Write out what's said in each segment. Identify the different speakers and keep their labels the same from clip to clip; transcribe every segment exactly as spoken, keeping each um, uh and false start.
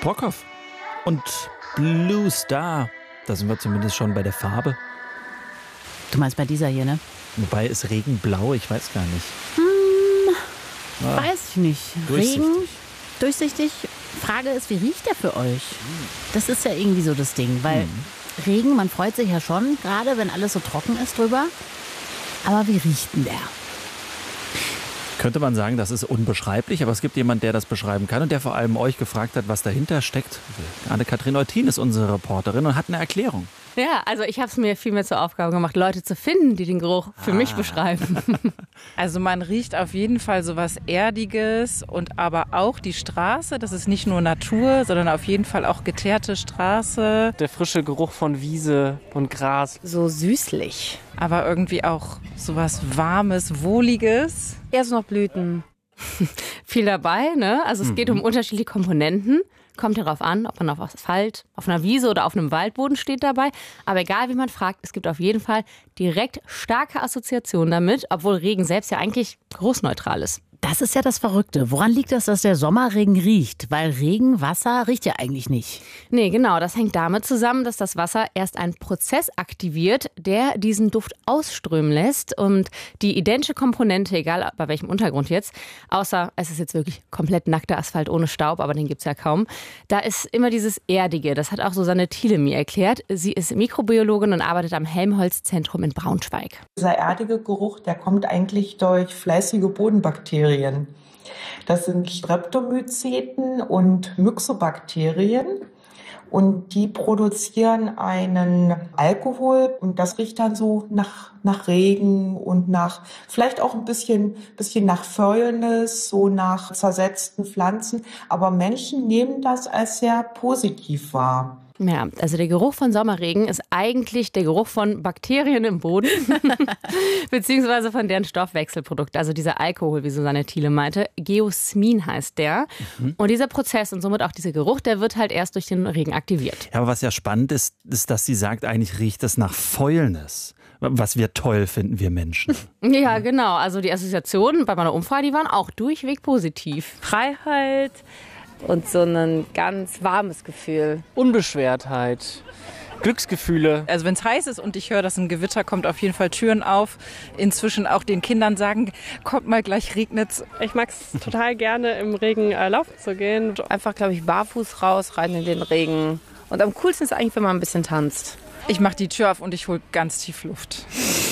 Speaker 1: Brockhoff und Blue Star. Da sind wir zumindest schon bei der Farbe.
Speaker 2: Du meinst bei dieser hier, ne?
Speaker 1: Wobei ist Regen blau, ich weiß gar nicht.
Speaker 2: Hm,
Speaker 1: Ah,
Speaker 2: weiß ich nicht.
Speaker 1: durchsichtig.
Speaker 2: Regen, durchsichtig. Frage ist, wie riecht der für euch? Das ist ja irgendwie so das Ding, weil Regen, man freut sich ja schon, gerade wenn alles so trocken ist drüber. Aber wie riecht denn der?
Speaker 1: Könnte man sagen, das ist unbeschreiblich, aber es gibt jemanden, der das beschreiben kann und der vor allem euch gefragt hat, was dahinter steckt. Anne-Kathrin Eutin ist unsere Reporterin und hat eine Erklärung.
Speaker 3: Ja, also ich habe es mir viel mehr zur Aufgabe gemacht, Leute zu finden, die den Geruch für
Speaker 1: Ah.
Speaker 3: mich beschreiben.
Speaker 4: Also man riecht auf jeden Fall so was Erdiges und aber auch die Straße. Das ist nicht nur Natur, sondern auf jeden Fall auch geteerte Straße.
Speaker 5: Der frische Geruch von Wiese und Gras.
Speaker 3: So süßlich.
Speaker 4: Aber irgendwie auch so was Warmes, Wohliges.
Speaker 3: Erst noch Blüten. Viel dabei, ne? Also es geht um unterschiedliche Komponenten. Kommt darauf an, ob man auf Asphalt, auf einer Wiese oder auf einem Waldboden steht dabei. Aber egal, wie man fragt, es gibt auf jeden Fall direkt starke Assoziationen damit, obwohl Regen selbst ja eigentlich geruchsneutral ist.
Speaker 2: Das ist ja das Verrückte. Woran liegt das, dass der Sommerregen riecht? Weil Regen, Wasser riecht ja eigentlich nicht.
Speaker 3: Nee, genau, das hängt damit zusammen, dass das Wasser erst einen Prozess aktiviert, der diesen Duft ausströmen lässt. Und die identische Komponente, egal bei welchem Untergrund jetzt, außer es ist jetzt wirklich komplett nackter Asphalt ohne Staub, aber den gibt's ja kaum, da ist immer dieses Erdige. Das hat auch Susanne Thiele mir erklärt. Sie ist Mikrobiologin und arbeitet am Helmholtz-Zentrum in Braunschweig.
Speaker 6: Dieser erdige Geruch, der kommt eigentlich durch fleißige Bodenbakterien. Das sind Streptomyceten und Myxobakterien. Und die produzieren einen Alkohol und das riecht dann so nach, nach Regen und nach, vielleicht auch ein bisschen, bisschen nach Fäulnis, so nach zersetzten Pflanzen. Aber Menschen nehmen das als sehr positiv wahr.
Speaker 3: Ja, also der Geruch von Sommerregen ist eigentlich der Geruch von Bakterien im Boden, beziehungsweise von deren Stoffwechselprodukt, also dieser Alkohol, wie Susanne Thiele meinte. Geosmin heißt der. Mhm. Und dieser Prozess und somit auch dieser Geruch, der wird halt erst durch den Regen aktiviert.
Speaker 1: Ja, aber was ja spannend ist, ist, dass sie sagt, eigentlich riecht es nach Fäulnis. Was wir toll finden, wir Menschen.
Speaker 3: Ja, genau. Also die Assoziationen bei meiner Umfrage, die waren auch durchweg positiv.
Speaker 7: Freiheit und so ein ganz warmes Gefühl.
Speaker 5: Unbeschwertheit, Glücksgefühle.
Speaker 4: Also wenn es heiß ist und ich höre, dass ein Gewitter kommt, auf jeden Fall Türen auf. Inzwischen auch den Kindern sagen, kommt mal, gleich regnet's.
Speaker 8: Ich mag es total gerne, im Regen äh, laufen zu gehen.
Speaker 7: Einfach, glaube ich, barfuß raus, rein in den Regen. Und am coolsten ist eigentlich, wenn man ein bisschen tanzt.
Speaker 4: Ich mache die Tür auf und ich hole ganz tief Luft.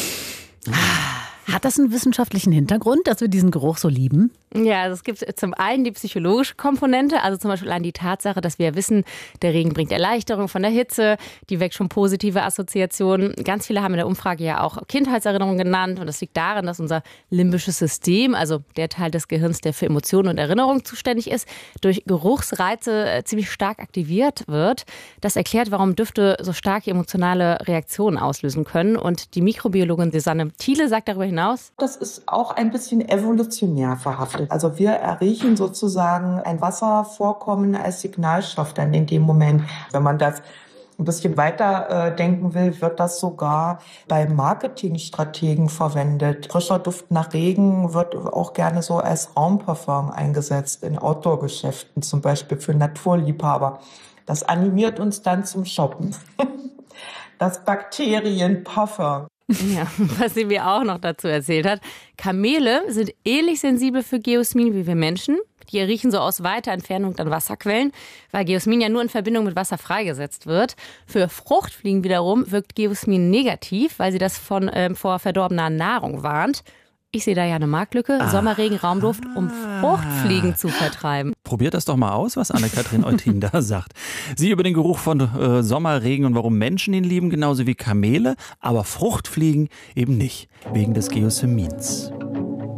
Speaker 2: Hat das einen wissenschaftlichen Hintergrund, dass wir diesen Geruch so lieben?
Speaker 3: Ja, also es gibt zum einen die psychologische Komponente, also zum Beispiel an die Tatsache, dass wir ja wissen, der Regen bringt Erleichterung von der Hitze, die weckt schon positive Assoziationen. Ganz viele haben in der Umfrage ja auch Kindheitserinnerungen genannt und das liegt daran, dass unser limbisches System, also der Teil des Gehirns, der für Emotionen und Erinnerungen zuständig ist, durch Geruchsreize ziemlich stark aktiviert wird. Das erklärt, warum Düfte so starke emotionale Reaktionen auslösen können. Und die Mikrobiologin Susanne Thiele sagt darüber hinaus:
Speaker 6: Das ist auch ein bisschen evolutionär verhaftet. Also wir erriechen sozusagen ein Wasservorkommen als Signalstoff dann in dem Moment. Wenn man das ein bisschen weiter äh, denken will, wird das sogar bei Marketingstrategen verwendet. Frischer Duft nach Regen wird auch gerne so als Raumparfum eingesetzt in Outdoor-Geschäften, zum Beispiel für Naturliebhaber. Das animiert uns dann zum Shoppen. Das Bakterienparfum.
Speaker 3: Ja, was sie mir auch noch dazu erzählt hat: Kamele sind ähnlich sensibel für Geosmin wie wir Menschen. Die riechen so aus weiter Entfernung dann Wasserquellen, weil Geosmin ja nur in Verbindung mit Wasser freigesetzt wird. Für Fruchtfliegen wiederum wirkt Geosmin negativ, weil sie das von ähm, vor verdorbener Nahrung warnt. Ich sehe da ja eine Marktlücke. Ah. Sommerregen, Raumduft, um Fruchtfliegen zu vertreiben.
Speaker 1: Probiert das doch mal aus, was Anne-Kathrin Eutin da sagt. Sie über den Geruch von äh, Sommerregen und warum Menschen ihn lieben, genauso wie Kamele, aber Fruchtfliegen eben nicht, wegen des Geosmins.